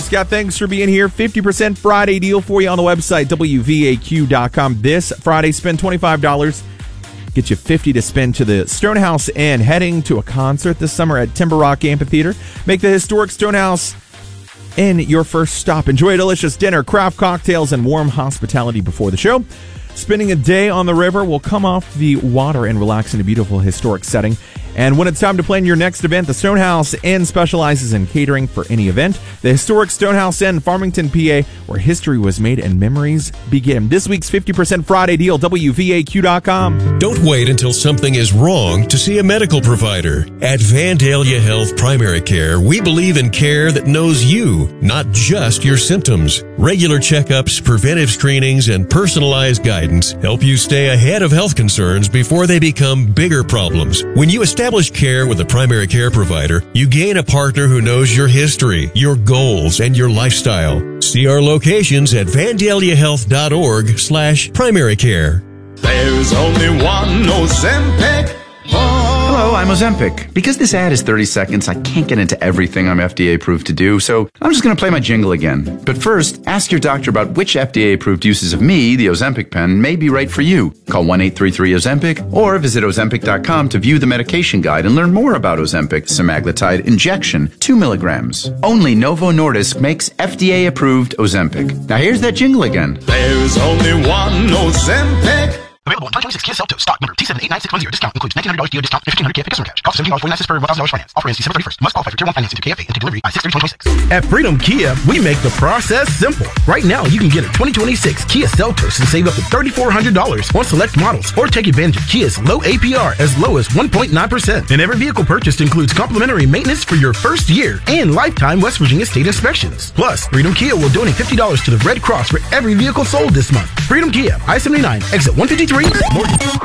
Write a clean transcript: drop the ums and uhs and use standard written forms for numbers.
Scott, thanks for being here. 50% Friday deal for you on the website, WVAQ.com. This Friday, spend $25. Get you $50 to spend to the Stonehouse Inn. Heading to a concert this summer at Timber Rock Amphitheater. Make the historic Stonehouse Inn your first stop. Enjoy a delicious dinner, craft cocktails, and warm hospitality before the show. Spending a day on the river will come off the water and relax in a beautiful historic setting. And when it's time to plan your next event, the Stonehouse Inn specializes in catering for any event. The historic Stonehouse Inn, Farmington, PA, where history was made and memories begin. This week's 50% Friday deal, WVAQ.com. Don't wait until something is wrong to see a medical provider. At Vandalia Health Primary Care, we believe in care that knows you, not just your symptoms. Regular checkups, preventive screenings, and personalized guidance help you stay ahead of health concerns before they become bigger problems. When you establish care with a primary care provider, you gain a partner who knows your history, your goals, and your lifestyle. See our locations at vandaliahealth.org/primary care. There's only one Ozempic. Hello, I'm Ozempic. Because this ad is 30 seconds, I can't get into everything I'm FDA approved to do, so I'm just going to play my jingle again. But first, ask your doctor about which FDA approved uses of me, the Ozempic pen, may be right for you. Call 1-833-OZEMPIC or visit Ozempic.com to view the medication guide and learn more about Ozempic semaglutide injection, 2 milligrams. Only Novo Nordisk makes FDA approved Ozempic. Now here's that jingle again. There's only one Ozempic. Available in 2026 Kia Seltos. Stock number T789610. Discount includes $1,900 deal discount, $1,500 Kia customer cash. Cost $17.49 per $1,000 finance. Offer ends December 31st. Must qualify for Tier 1 financing to KFA and take delivery by 6/30/2026. At Freedom Kia, we make the process simple. Right now, you can get a 2026 Kia Seltos and save up to $3,400 on select models, or take advantage of Kia's low APR as low as 1.9%. And every vehicle purchased includes complimentary maintenance for your first year and lifetime West Virginia state inspections. Plus, Freedom Kia will donate $50 to the Red Cross for every vehicle sold this month. Freedom Kia, I-79, exit 153. Morton.